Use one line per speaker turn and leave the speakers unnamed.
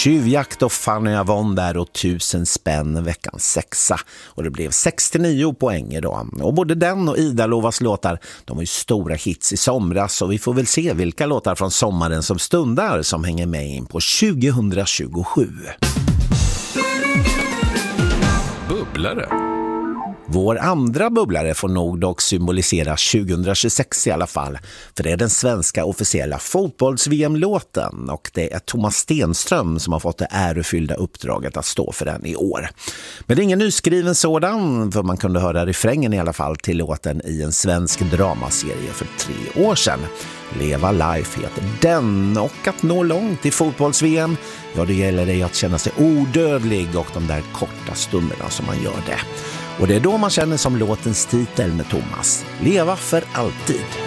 Tjuvjakt och Fanny Avon där och 1000 spänn veckans sexa. Och det blev 69 poäng idag. Och både den och Ida Lovas låtar, de var ju stora hits i somras. Och vi får väl se vilka låtar från sommaren som stundar som hänger med in på 2027.
Bubblare.
Vår andra bubblare får nog dock symbolisera 2026 i alla fall. För det är den svenska officiella fotbolls-VM-låten och det är Thomas Stenström som har fått det ärofyllda uppdraget att stå för den i år. Men det är ingen nyskriven sådan, för man kunde höra refrängen i alla fall till låten i en svensk dramaserie för 3 år sedan. Leva Life heter den, och att nå långt i fotbolls-VM, ja, det gäller det att känna sig odödlig och de där korta stunderna som man gör det. Och det är då man känner som låtens titel med Thomas. Leva för alltid.